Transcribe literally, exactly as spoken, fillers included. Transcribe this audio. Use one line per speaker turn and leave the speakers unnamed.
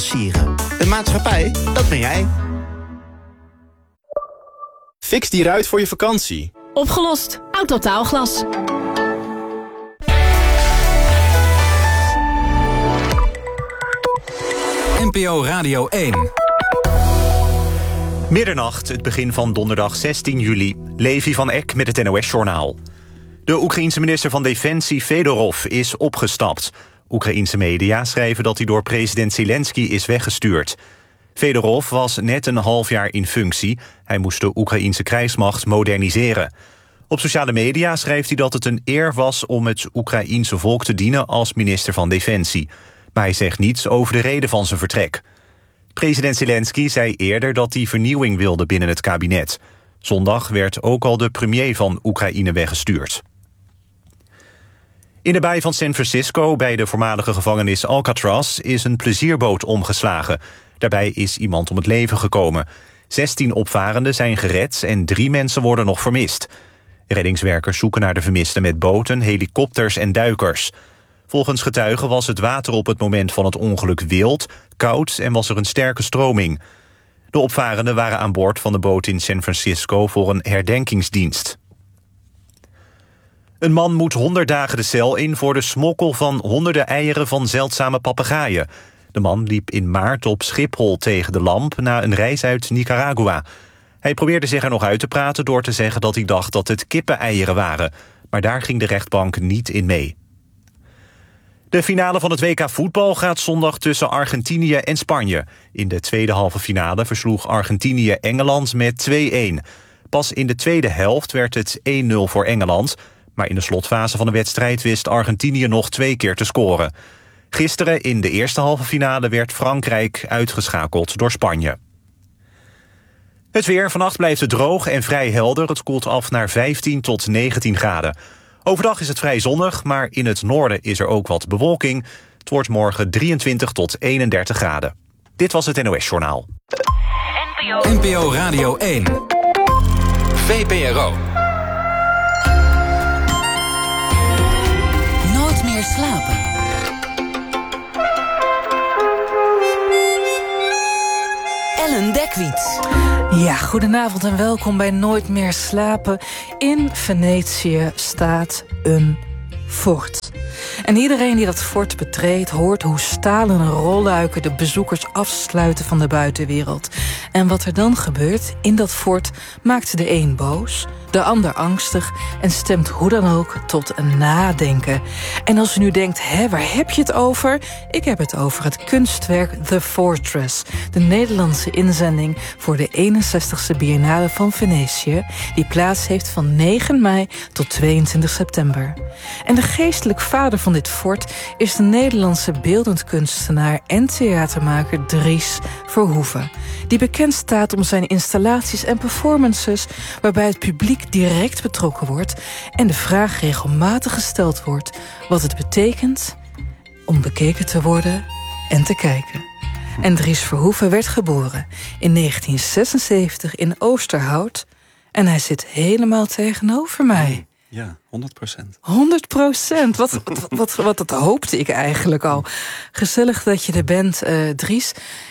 sieren. Een maatschappij, dat ben jij.
Fix die ruit voor je vakantie.
Opgelost. Autotaalglas.
N P O Radio één.
Middernacht, het begin van donderdag zestien juli. Levi van Eck met het N O S-journaal. De Oekraïense minister van Defensie Fedorov is opgestapt. Oekraïense media schrijven dat hij door president Zelensky is weggestuurd. Fedorov was net een half jaar in functie. Hij moest de Oekraïense krijgsmacht moderniseren. Op sociale media schrijft hij dat het een eer was om het Oekraïense volk te dienen als minister van Defensie. Maar hij zegt niets over de reden van zijn vertrek. President Zelensky zei eerder dat hij vernieuwing wilde binnen het kabinet. Zondag werd ook al de premier van Oekraïne weggestuurd. In de baai van San Francisco, bij de voormalige gevangenis Alcatraz, is een plezierboot omgeslagen. Daarbij is iemand om het leven gekomen. zestien opvarenden zijn gered en drie mensen worden nog vermist. Reddingswerkers zoeken naar de vermisten met boten, helikopters en duikers. Volgens getuigen was het water op het moment van het ongeluk wild, koud en was er een sterke stroming. De opvarenden waren aan boord van de boot in San Francisco voor een herdenkingsdienst. Een man moet honderd dagen de cel in voor de smokkel van honderden eieren van zeldzame papegaaien. De man liep in maart op Schiphol tegen de lamp na een reis uit Nicaragua. Hij probeerde zich er nog uit te praten door te zeggen dat hij dacht dat het kippeneieren waren. Maar daar ging de rechtbank niet in mee. De finale van het W K voetbal gaat zondag tussen Argentinië en Spanje. In de tweede halve finale versloeg Argentinië Engeland met twee-een. Pas in de tweede helft werd het één nul voor Engeland. Maar in de slotfase van de wedstrijd wist Argentinië nog twee keer te scoren. Gisteren in de eerste halve finale werd Frankrijk uitgeschakeld door Spanje. Het weer, vannacht blijft het droog en vrij helder. Het koelt af naar vijftien tot negentien graden. Overdag is het vrij zonnig, maar in het noorden is er ook wat bewolking. Het wordt morgen drieëntwintig tot eenendertig graden. Dit was het N O S-journaal.
N P O Radio één. V P R O.
Nooit meer slapen. Ellen Dekwiet.
Ja, goedenavond en welkom bij Nooit meer slapen. In Venetië staat een fort. En iedereen die dat fort betreedt hoort hoe stalen rolluiken de bezoekers afsluiten van de buitenwereld. En wat er dan gebeurt in dat fort maakt de een boos, de ander angstig en stemt hoe dan ook tot een nadenken. En als u nu denkt, hè, waar heb je het over? Ik heb het over het kunstwerk The Fortress, de Nederlandse inzending voor de eenenzestigste Biennale van Venetië, die plaats heeft van negen mei tot tweeëntwintig september. En de geestelijk vader van dit fort is de Nederlandse beeldend kunstenaar en theatermaker Dries Verhoeven, die bekend staat om zijn installaties en performances waarbij het publiek direct betrokken wordt en de vraag regelmatig gesteld wordt wat het betekent om bekeken te worden en te kijken. En Dries Verhoeven werd geboren in negentien zesenzeventig in Oosterhout en hij zit helemaal tegenover mij.
Ja, honderd procent.
honderd procent. Wat, wat, wat, wat dat hoopte ik eigenlijk al. Gezellig dat je er bent, uh, Dries.